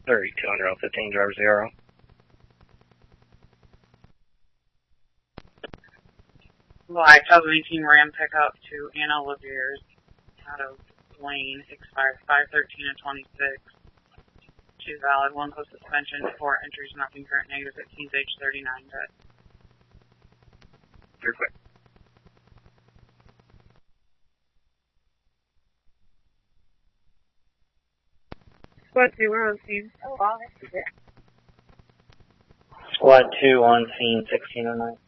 3215, driver 0. Why, 2018 Ram pickup to Anna Lavier's out of Lane, expired 5/13 of 26. She's valid, 1 post suspension, 4 entries, nothing current negative, 15's age 39, dead. Clear quick. Squad 2, we're on scene. Squad 2 on scene, 1609.